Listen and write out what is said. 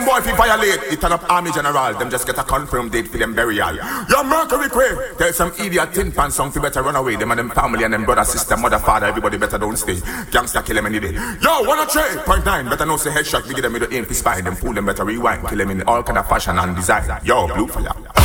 Boy, if you violate, it turn up army general. Them just get a confirmed date for them burial. Your Mercury Quay. Tell some idiot tin pan song, you better run away. Them and them family and them brother, sister, mother, father, everybody better don't stay. Gangster kill them any day. Yo, 103.9. Better know say headshot, we get them with the aim for spine. Them fool them better rewind. Kill them in all kind of fashion and design. Yo, blue fire.